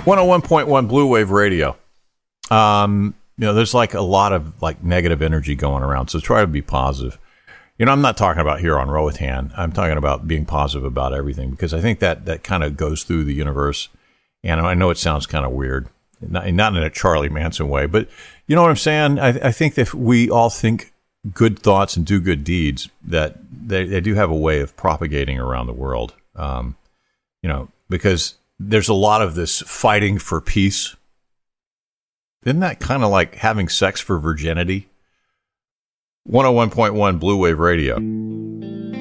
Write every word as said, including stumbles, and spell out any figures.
one oh one point one Blue Wave Radio. Um, you know, there's like a lot of like negative energy going around, so try to be positive. You know, I'm not talking about here on Roatan. I'm talking about being positive about everything, because I think that that kind of goes through the universe. And I know it sounds kind of weird, not, not in a Charlie Manson way, but you know what I'm saying? I, I think that if we all think good thoughts and do good deeds, that they, they do have a way of propagating around the world. Um, you know, because there's a lot of this fighting for peace. Isn't that kind of like having sex for virginity? one oh one point one Blue Wave Radio.